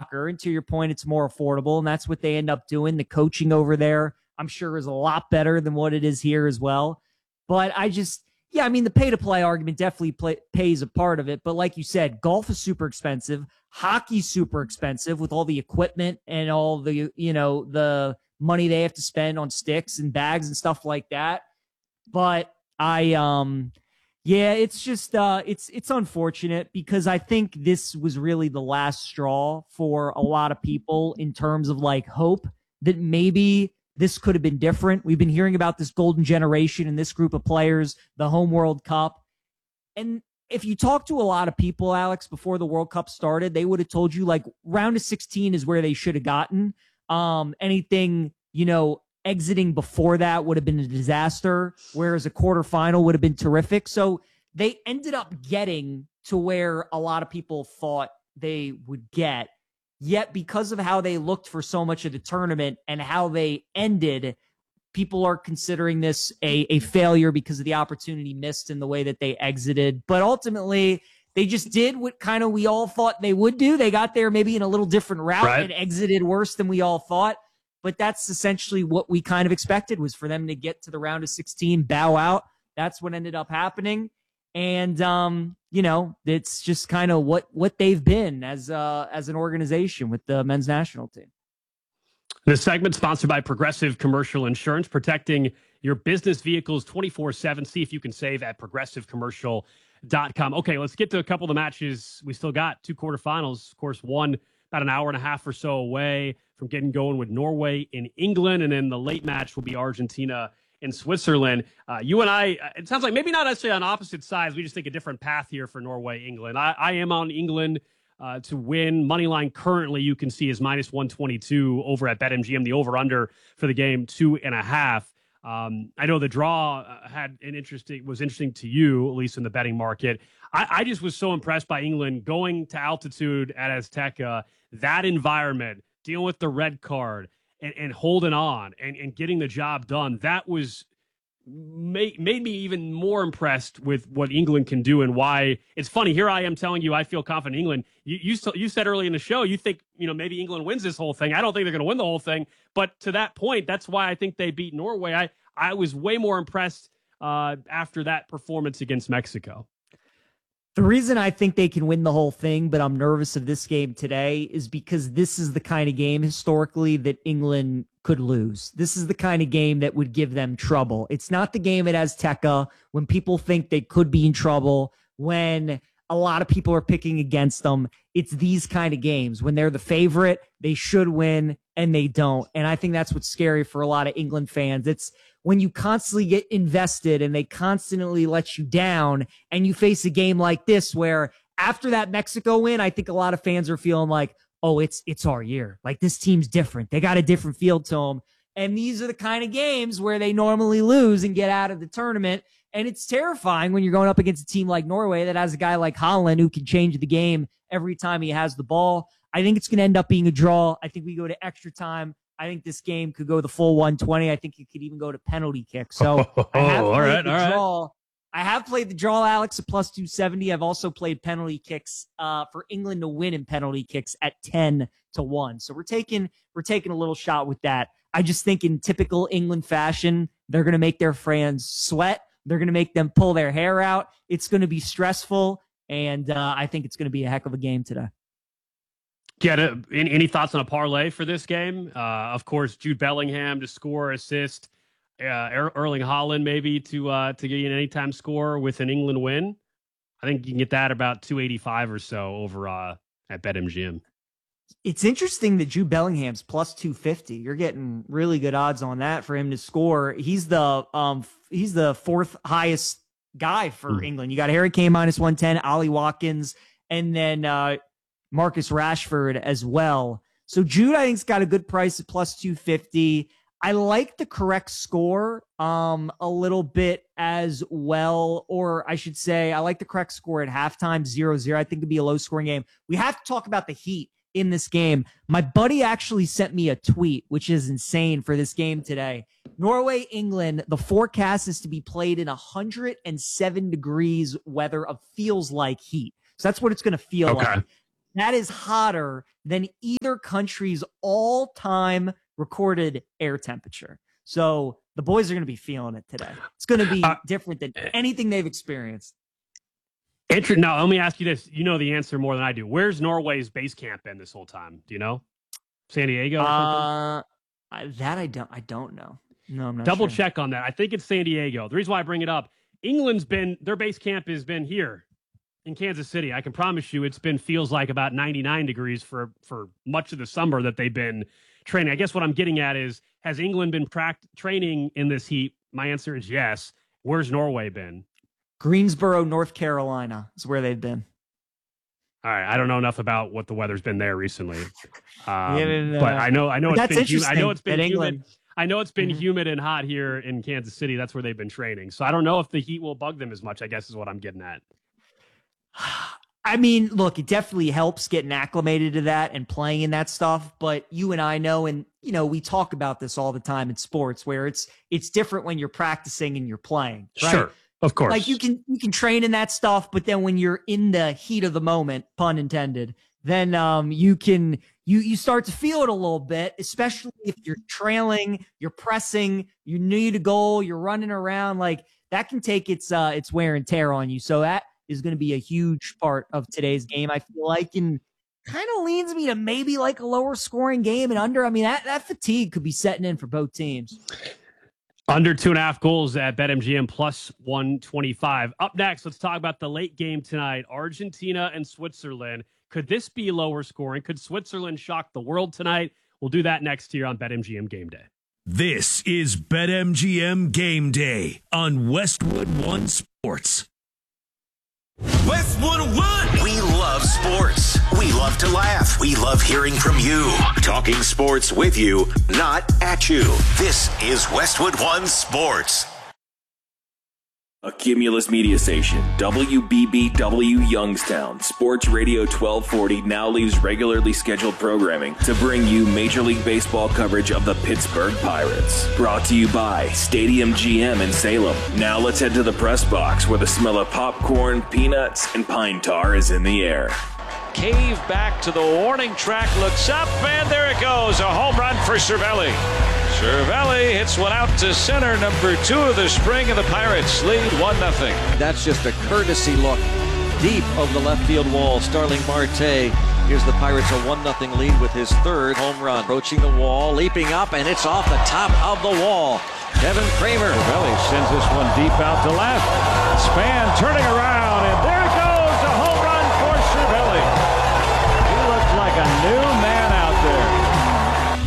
soccer. And to your point, it's more affordable, and that's what they end up doing. The coaching over there, I'm sure, is a lot better than what it is here as well. But the pay-to-play argument definitely pays a part of it. But like you said, golf is super expensive. Hockey's super expensive with all the equipment and all the, the money they have to spend on sticks and bags and stuff like that. But it's just it's unfortunate because I think this was really the last straw for a lot of people in terms of like hope that maybe this could have been different. We've been hearing about this golden generation and this group of players, the home World Cup. And if you talk to a lot of people, Alex, before the World Cup started, they would have told you like round of 16 is where they should have gotten. Anything, exiting before that would have been a disaster, whereas a quarterfinal would have been terrific. So they ended up getting to where a lot of people thought they would get. Yet because of how they looked for so much of the tournament and how they ended, people are considering this a failure because of the opportunity missed in the way that they exited. But ultimately, they just did what kind of we all thought they would do. They got there maybe in a little different route and exited worse than we all thought. But that's essentially what we kind of expected, was for them to get to the round of 16, bow out. That's what ended up happening. And, it's just kind of what they've been as an organization with the men's national team. This segment sponsored by Progressive Commercial Insurance, protecting your business vehicles 24/7. See if you can save at progressivecommercial.com. Okay, let's get to a couple of the matches. We still got 2 quarterfinals. Of course, one about an hour and a half or so away from getting going with Norway and England. And then the late match will be Argentina and Switzerland. You and I, it sounds like maybe not necessarily on opposite sides. We just take a different path here for Norway, England. I am on England to win. Moneyline currently you can see is minus 122 over at BetMGM. The over-under for the game, 2.5. I know the draw was interesting to you, at least in the betting market. I just was so impressed by England going to altitude at Azteca, that environment, dealing with the red card and holding on and getting the job done. That was made me even more impressed with what England can do and why. It's funny. Here I am telling you I feel confident in England. You said early in the show you think maybe England wins this whole thing. I don't think they're going to win the whole thing, but to that point, that's why I think they beat Norway. I was way more impressed after that performance against Mexico. The reason I think they can win the whole thing, but I'm nervous of this game today, is because this is the kind of game historically that England could lose. This is the kind of game that would give them trouble. It's not the game at Azteca when people think they could be in trouble, when a lot of people are picking against them. It's these kind of games when they're the favorite, they should win, and they don't. And I think that's what's scary for a lot of England fans. It's when you constantly get invested and they constantly let you down, and you face a game like this where after that Mexico win, I think a lot of fans are feeling like, oh, it's our year. Like, this team's different. They got a different feel to them. And these are the kind of games where they normally lose and get out of the tournament. And it's terrifying when you're going up against a team like Norway that has a guy like Haaland who can change the game every time he has the ball. I think it's going to end up being a draw. I think we go to extra time. I think this game could go the full 120. I think it could even go to penalty kicks. So I have played the draw. I have played the draw, Alex, at plus 270. I've also played penalty kicks for England to win in penalty kicks at 10-1. So we're taking a little shot with that. I just think in typical England fashion, they're going to make their fans sweat. They're going to make them pull their hair out. It's going to be stressful, and I think it's going to be a heck of a game today. Yeah, any thoughts on a parlay for this game? Of course, Jude Bellingham to score, assist, Erling Haaland maybe to get you an anytime score with an England win. I think you can get that about 285 or so over at BetMGM. It's interesting that Jude Bellingham's plus 250. You're getting really good odds on that for him to score. He's the fourth highest guy for England. You got Harry Kane minus 110, Ollie Watkins, and then Marcus Rashford as well. So Jude, I think, has got a good price at plus 250. I like the correct score a little bit as well, or I should say I like the correct score at halftime, 0-0. I think it'd be a low-scoring game. We have to talk about the heat in this game. My buddy actually sent me a tweet, which is insane for this game today. Norway, England, the forecast is to be played in 107 degrees weather of feels like heat. So that's what it's going to feel like. That is hotter than either country's all-time recorded air temperature. So the boys are going to be feeling it today. It's going to be different than anything they've experienced. Now, let me ask you this. You know the answer more than I do. Where's Norway's base camp been this whole time? Do you know? San Diego or something? That I don't know. No, I'm not Double sure. check on that. I think it's San Diego. The reason why I bring it up, their base camp has been here in Kansas City. I can promise you feels like about 99 degrees for much of the summer that they've been training. I guess what I'm getting at is, has England been training in this heat? My answer is yes. Where's Norway been? Greensboro, North Carolina is where they've been. All right, I don't know enough about what the weather's been there recently, but I know that's it's been. I know it's been England. humid. I know it's been humid and hot here in Kansas City. That's where they've been training. So I don't know if the heat will bug them as much, I guess is what I'm getting at. I mean, look, it definitely helps getting acclimated to that and playing in that stuff. But you and I know, and we talk about this all the time in sports, where it's different when you're practicing and you're playing. Right? Sure, of course. Like you can train in that stuff, but then when you're in the heat of the moment, pun intended, then you start to feel it a little bit, especially if you're trailing, you're pressing, you need a goal, you're running around. Like that can take its wear and tear on you. So that is going to be a huge part of today's game, I feel like, and kind of leans me to maybe like a lower scoring game and under. I mean, that fatigue could be setting in for both teams. Under 2.5 goals at BetMGM plus 125. Up next, let's talk about the late game tonight. Argentina and Switzerland. Could this be lower scoring? Could Switzerland shock the world tonight? We'll do that next here on BetMGM Game Day. This is BetMGM Game Day on Westwood One Sports. Westwood One! We love sports. We love to laugh. We love hearing from you. Talking sports with you, not at you. This is Westwood One Sports. A Cumulus media station, WBBW Youngstown, Sports Radio 1240 now leaves regularly scheduled programming to bring you Major League Baseball coverage of the Pittsburgh Pirates. Brought to you by Stadium GM in Salem. Now let's head to the press box where the smell of popcorn, peanuts, and pine tar is in the air. Cave back to the warning track, looks up, and there it goes. A home run for Cervelli. Cervelli hits one out to center, number 2 of the spring, and the Pirates lead 1-0. That's just a courtesy look deep over the left field wall. Starling Marte gives the Pirates a 1-0 lead with his 3rd home run. Approaching the wall, leaping up, and it's off the top of the wall. Kevin Kramer. Cervelli sends this one deep out to left. Span turning around, and there it goes, a home run for Cervelli. He looks like a new